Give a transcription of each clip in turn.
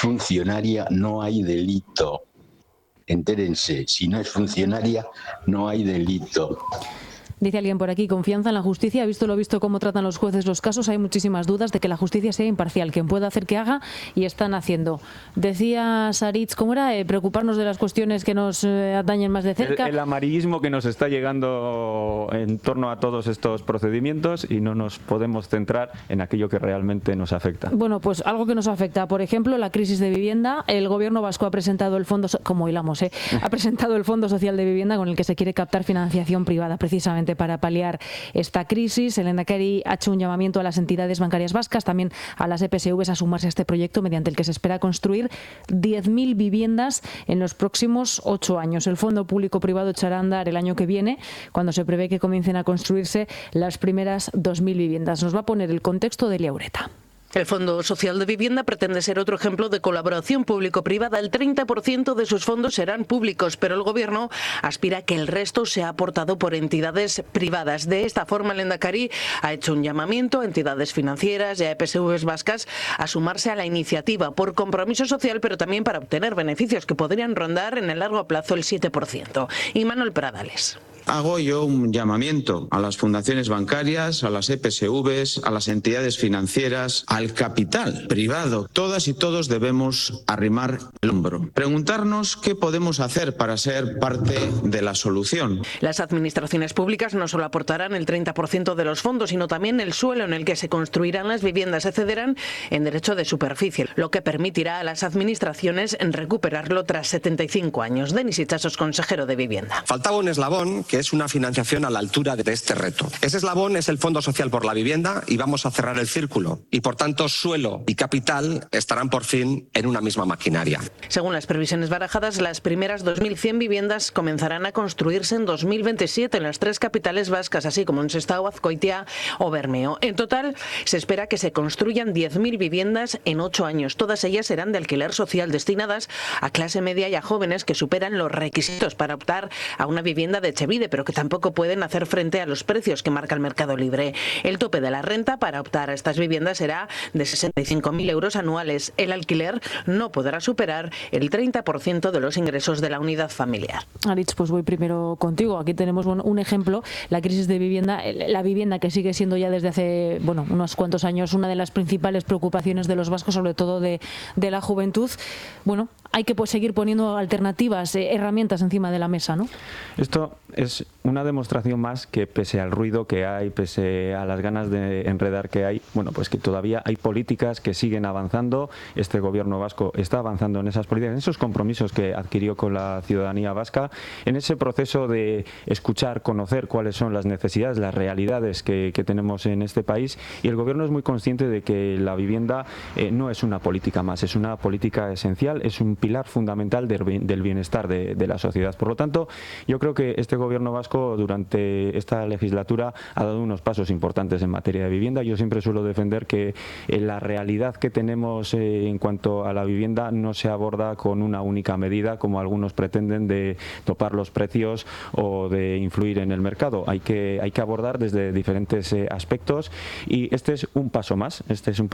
funcionaria no hay delito. Entérense, si no es funcionaria no hay delito. Dice alguien por aquí, confianza en la justicia. Visto lo visto cómo tratan los jueces los casos, hay muchísimas dudas de que la justicia sea imparcial. Quien pueda hacer que haga, y están haciendo. Decía Saritz, ¿cómo era? Preocuparnos de las cuestiones que nos atañen más de cerca. El amarillismo que nos está llegando en torno a todos estos procedimientos y no nos podemos centrar en aquello que realmente nos afecta. Bueno, pues algo que nos afecta, por ejemplo, la crisis de vivienda. El gobierno vasco ha presentado el fondo, como hilamos, ha presentado el Fondo Social de Vivienda con el que se quiere captar financiación privada precisamente para paliar esta crisis. El Lehendakari ha hecho un llamamiento a las entidades bancarias vascas, también a las EPSVs, a sumarse a este proyecto mediante el que se espera construir 10.000 viviendas en los próximos 8 años. El Fondo Público-Privado echará a andar el año que viene, cuando se prevé que comiencen a construirse las primeras 2.000 viviendas. Nos va a poner el contexto de Elia Ureta. El Fondo Social de Vivienda pretende ser otro ejemplo de colaboración público-privada. El 30% de sus fondos serán públicos, pero el Gobierno aspira a que el resto sea aportado por entidades privadas. De esta forma, el Lehendakari ha hecho un llamamiento a entidades financieras y a EPSVs vascas a sumarse a la iniciativa por compromiso social, pero también para obtener beneficios que podrían rondar en el largo plazo el 7%. Y Manuel Pradales. Hago yo un llamamiento a las fundaciones bancarias, a las EPSVs, a las entidades financieras, al capital privado. Todas y todos debemos arrimar el hombro. Preguntarnos qué podemos hacer para ser parte de la solución. Las administraciones públicas no solo aportarán el 30% de los fondos, sino también el suelo en el que se construirán las viviendas. Se cederán en derecho de superficie, lo que permitirá a las administraciones recuperarlo tras 75 años. Denis Itxasos, consejero de Vivienda. Faltaba un eslabón, que es una financiación a la altura de este reto. Ese eslabón es el Fondo Social por la Vivienda y vamos a cerrar el círculo. Y por tanto, suelo y capital estarán por fin en una misma maquinaria. Según las previsiones barajadas, las primeras 2.100 viviendas comenzarán a construirse en 2027 en las 3 capitales vascas, así como en Sestao, Azkoitia o Bermeo. En total, se espera que se construyan 10.000 viviendas en 8 años. Todas ellas serán de alquiler social, destinadas a clase media y a jóvenes que superan los requisitos para optar a una vivienda de Etxebide, pero que tampoco pueden hacer frente a los precios que marca el mercado libre. El tope de la renta para optar a estas viviendas será de 65.000 euros anuales. El alquiler no podrá superar el 30% de los ingresos de la unidad familiar. Aritz, pues voy primero contigo. Aquí tenemos un ejemplo, la crisis de vivienda, la vivienda que sigue siendo ya desde hace unos cuantos años una de las principales preocupaciones de los vascos, sobre todo de la juventud. Bueno, hay que seguir poniendo alternativas, herramientas encima de la mesa, ¿no? Esto es una demostración más que pese al ruido que hay, pese a las ganas de enredar que hay, bueno, pues que todavía hay políticas que siguen avanzando. Este gobierno vasco está avanzando en esas políticas, en esos compromisos que adquirió con la ciudadanía vasca, en ese proceso de escuchar, conocer cuáles son las necesidades, las realidades que tenemos en este país, y el gobierno es muy consciente de que la vivienda no es una política más, es una política esencial, es un pilar fundamental del bienestar de la sociedad. Por lo tanto, yo creo que este gobierno vasco durante esta legislatura ha dado unos pasos importantes en materia de vivienda. Yo siempre suelo defender que la realidad que tenemos en cuanto a la vivienda no se aborda con una única medida, como algunos pretenden, de topar los precios o de influir en el mercado. Hay que abordar desde diferentes aspectos, y este es un paso más.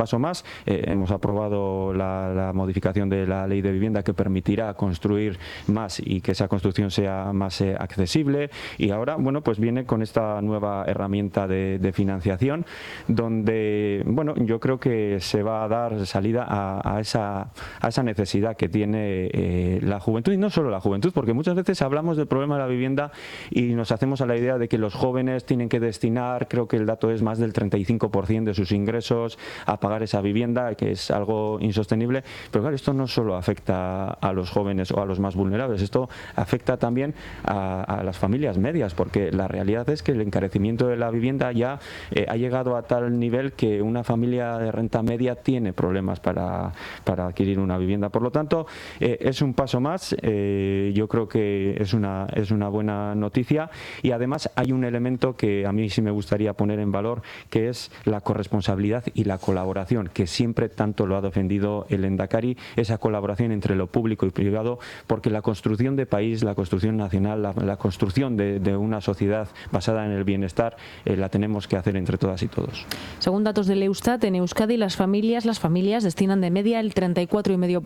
Hemos aprobado la modificación de la ley de vivienda que permitirá construir más y que esa construcción sea más accesible, y ahora, bueno, pues viene con esta nueva herramienta de financiación, donde, bueno, yo creo que se va a dar salida a esa necesidad que tiene la juventud, y no solo la juventud, porque muchas veces hablamos del problema de la vivienda y nos hacemos a la idea de que los jóvenes tienen que destinar, creo que el dato es más del 35% de sus ingresos a pagar esa vivienda, que es algo insostenible. Pero claro, esto no solo afecta a los jóvenes o a los más vulnerables, esto afecta también a las familias medias, porque la realidad es que el encarecimiento de la vivienda ya ha llegado a tal nivel que una familia de renta media tiene problemas para adquirir una vivienda. Por lo tanto, es un paso más. Yo creo que es una buena noticia, y además hay un elemento que a mí sí me gustaría poner en valor, que es la corresponsabilidad y la colaboración, que siempre tanto lo ha defendido el Lehendakari, esa colaboración entre lo público y privado, porque la construcción de país, la construcción nacional, la construcción de una sociedad basada en el bienestar, la tenemos que hacer entre todas y todos. Según datos del Eustat, en Euskadi las familias destinan de media el 34,5%